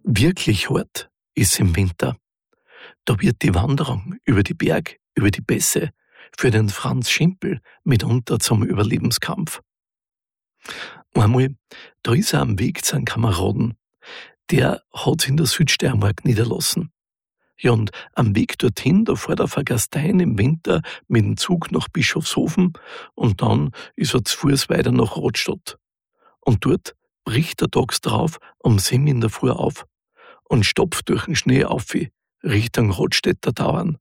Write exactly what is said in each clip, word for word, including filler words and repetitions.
Wirklich hart ist im Winter. Da wird die Wanderung über die Berg, über die Pässe für den Franz Schimpel mitunter zum Überlebenskampf. Einmal, da ist er am Weg zu einem Kameraden, der hat sich in der Südsteiermark niederlassen. Ja, und am Weg dorthin, da fährt er von Gastein im Winter mit dem Zug nach Bischofshofen und dann ist er zu Fuß weiter nach Rotstadt. Und dort bricht er tags drauf um sieben in der Früh auf und stopft durch den Schnee auf Richtung Rotstädter Tauern.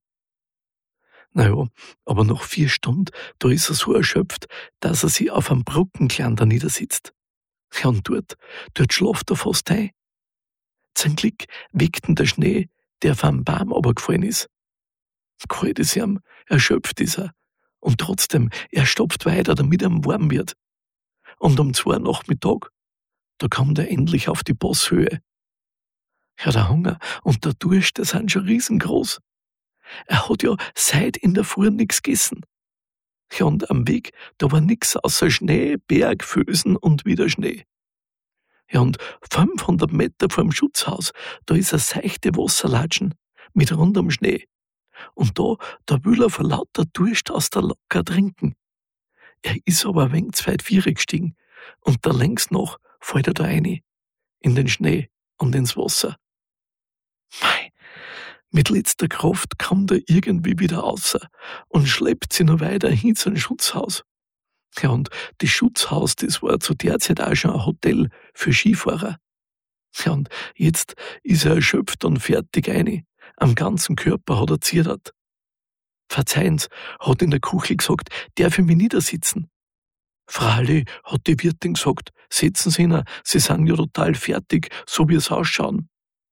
Naja, aber nach vier Stunden, da ist er so erschöpft, dass er sich auf einem Brückenklein da niedersitzt. Ja, und dort, dort schlaft er fast ein. Zum Glück weckt ihn der Schnee, der vom Baum runtergefallen ist. Kalt ist ihm, erschöpft ist er. Und trotzdem, er stopft weiter, damit ihm warm wird. Und um zwei Nachmittag, da kommt er endlich auf die Passhöhe. Ja, der Hunger und der Durst, die sind schon riesengroß. Er hat ja seit in der Früh nichts gegessen. Ja, und am Weg, da war nix außer Schnee, Berg, Fösen und wieder Schnee. Ja, und fünfhundert Meter vom Schutzhaus, da ist eine seichte Wasserlatschen mit rundem Schnee. Und da, da will er vor lauter Durst aus der Locker trinken. Er ist aber ein wenig zu weit vierig gestiegen und da längs noch fällt er da rein, in den Schnee und ins Wasser. Mei, mit letzter Kraft kommt er irgendwie wieder raus und schleppt sich noch weiter hin zum Schutzhaus. Ja, und das Schutzhaus, das war zu der Zeit auch schon ein Hotel für Skifahrer. Ja, und jetzt ist er erschöpft und fertig rein. Am ganzen Körper hat er zittert. Verzeihen's, hat in der Küche gesagt, darf ich mich niedersitzen? Freilich, hat die Wirtin gesagt, setzen Sie ihn, Sie sind ja total fertig, so wie es ausschauen.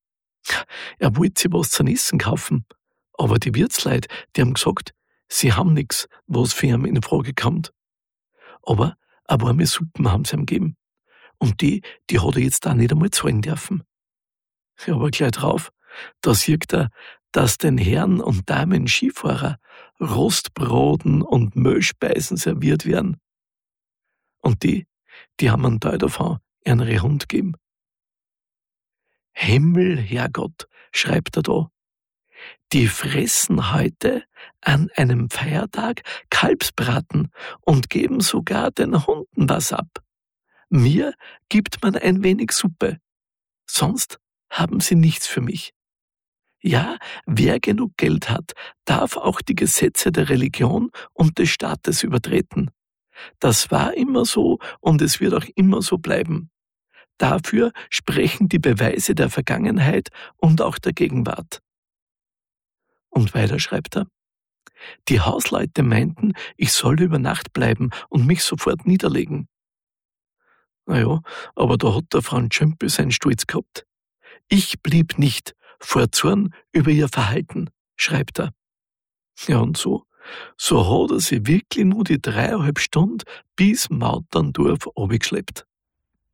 Er wollte sich was zum Essen kaufen, aber die Wirtsleute, die haben gesagt, sie haben nix, was für ihn in Frage kommt. Aber eine warme Suppen haben sie ihm gegeben. Und die, die hat er jetzt auch nicht einmal zahlen dürfen. Ja, aber gleich drauf, da sieht er, dass den Herren und Damen Skifahrer Rostbraten und Mehlspeisen serviert werden. Und die, die haben einen Teil davon ihre Hund gegeben. Himmel, Herrgott, schreibt er da, die fressen heute an einem Feiertag Kalbsbraten und geben sogar den Hunden was ab. Mir gibt man ein wenig Suppe, sonst haben sie nichts für mich. Ja, wer genug Geld hat, darf auch die Gesetze der Religion und des Staates übertreten. Das war immer so und es wird auch immer so bleiben. Dafür sprechen die Beweise der Vergangenheit und auch der Gegenwart. Und weiter schreibt er, die Hausleute meinten, ich soll über Nacht bleiben und mich sofort niederlegen. Naja, aber da hat der Franz Schimpel seinen Stolz gehabt. Ich blieb nicht vor Zorn über ihr Verhalten, schreibt er. Ja, und so, so hat er sich wirklich nur die dreieinhalb Stunden bis Mauterndorf runtergeschleppt.